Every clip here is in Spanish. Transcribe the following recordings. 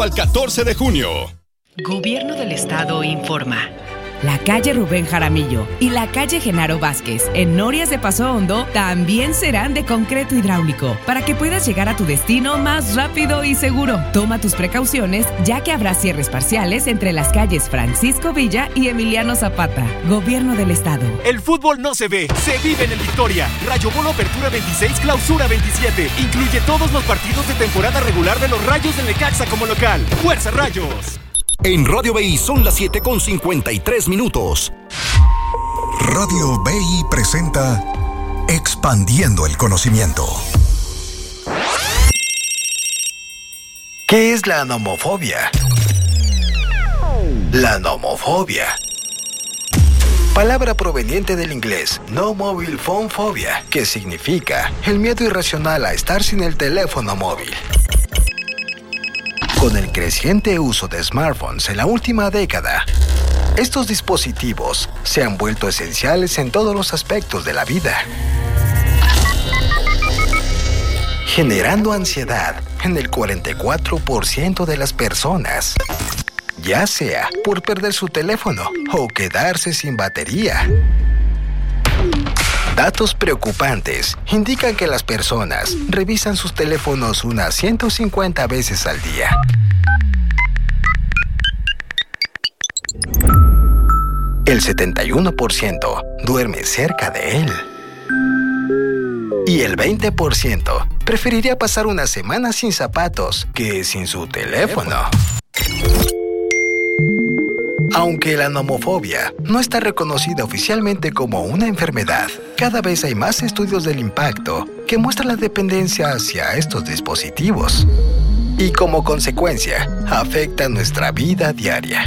Al 14 de junio. Gobierno del Estado informa. La calle Rubén Jaramillo y la calle Genaro Vázquez en Norias de Paso Hondo también serán de concreto hidráulico para que puedas llegar a tu destino más rápido y seguro. Toma tus precauciones, ya que habrá cierres parciales entre las calles Francisco Villa y Emiliano Zapata. Gobierno del Estado. El fútbol no se ve, se vive en el Victoria. Rayo Bono Apertura 26, Clausura 27. Incluye todos los partidos de temporada regular de los Rayos del Necaxa como local. ¡Fuerza, Rayos! En Radio BI son las 7:53. Radio BI presenta Expandiendo el Conocimiento. ¿Qué es la nomofobia? La nomofobia, palabra proveniente del inglés no mobile phone phobia, que significa el miedo irracional a estar sin el teléfono móvil. Con el creciente uso de smartphones en la última década, estos dispositivos se han vuelto esenciales en todos los aspectos de la vida, generando ansiedad en el 44% de las personas, ya sea por perder su teléfono o quedarse sin batería. Datos preocupantes indican que las personas revisan sus teléfonos unas 150 veces al día. El 71% duerme cerca de él. Y el 20% preferiría pasar una semana sin zapatos que sin su teléfono. Aunque la nomofobia no está reconocida oficialmente como una enfermedad, cada vez hay más estudios del impacto que muestran la dependencia hacia estos dispositivos y, como consecuencia, afecta nuestra vida diaria.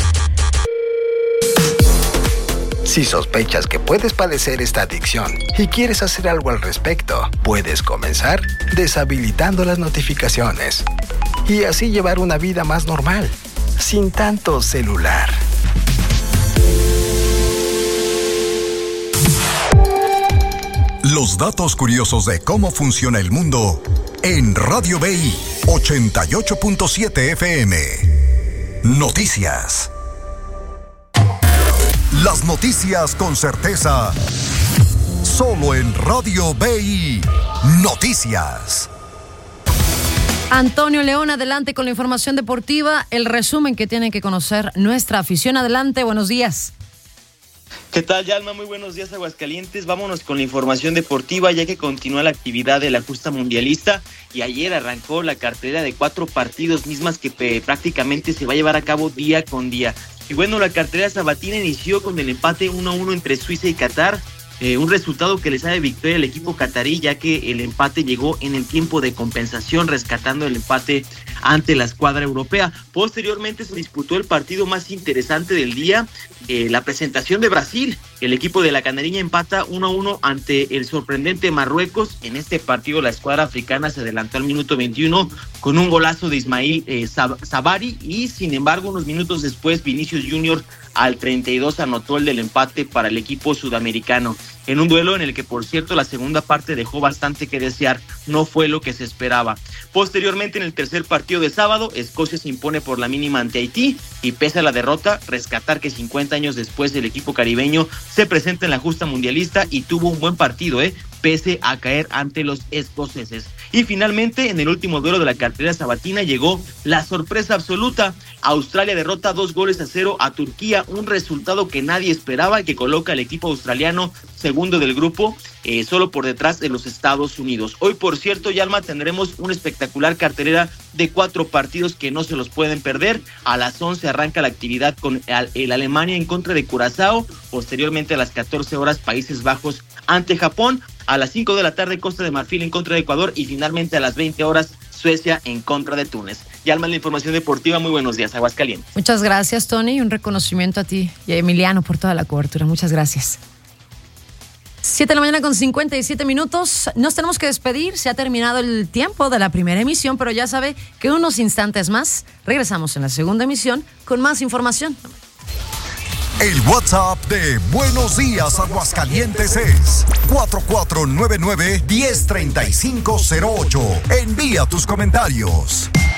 Si sospechas que puedes padecer esta adicción y quieres hacer algo al respecto, puedes comenzar deshabilitando las notificaciones y así llevar una vida más normal, sin tanto celular. Los datos curiosos de cómo funciona el mundo en Radio BI 88.7 FM. Noticias. Las noticias con certeza, solo en Radio BI Noticias. Antonio León, adelante con la información deportiva, el resumen que tiene que conocer nuestra afición. Adelante, buenos días. ¿Qué tal, Yalma? Muy buenos días, Aguascalientes. Vámonos con la información deportiva, ya que continúa la actividad de la justa mundialista y ayer arrancó la cartelera de 4 partidos mismas que prácticamente se va a llevar a cabo día con día. Y bueno, la cartelera sabatina inició con el empate 1-1 entre Suiza y Qatar. Un resultado que le sabe victoria al equipo catarí, ya que el empate llegó en el tiempo de compensación, rescatando el empate ante la escuadra europea. Posteriormente se disputó el partido más interesante del día, la presentación de Brasil. El equipo de la Canariña empata 1-1 ante el sorprendente Marruecos. En este partido la escuadra africana se adelantó al minuto 21 con un golazo de Ismail Sabari, y sin embargo unos minutos después Vinicius Junior al 32 anotó el del empate para el equipo sudamericano. En un duelo en el que, por cierto, la segunda parte dejó bastante que desear, no fue lo que se esperaba. Posteriormente, en el tercer partido de sábado, Escocia se impone por la mínima ante Haití, y pese a la derrota, rescatar que 50 años después el equipo caribeño se presenta en la justa mundialista y tuvo un buen partido, pese a caer ante los escoceses. Y finalmente, en el último duelo de la cartelera sabatina llegó la sorpresa absoluta. Australia derrota 2-0 a Turquía, un resultado que nadie esperaba y que coloca al equipo australiano segundo del grupo, solo por detrás de los Estados Unidos. Hoy, por cierto, Yalma, tendremos una espectacular cartelera de 4 partidos que no se los pueden perder. A las 11 arranca la actividad con el Alemania en contra de Curazao. Posteriormente, a las 14 horas, Países Bajos ante Japón. A las 5 de la tarde, Costa de Marfil en contra de Ecuador. Y finalmente, a las 20 horas, Suecia en contra de Túnez. Yalma, la información deportiva. Muy buenos días, Aguascalientes. Muchas gracias, Tony. Un reconocimiento a ti y a Emiliano por toda la cobertura. Muchas gracias. 7:57 a.m. Nos tenemos que despedir. Se ha terminado el tiempo de la primera emisión, pero ya sabe que unos instantes más regresamos en la segunda emisión con más información. El WhatsApp de Buenos Días Aguascalientes es 4499-103508. Envía tus comentarios.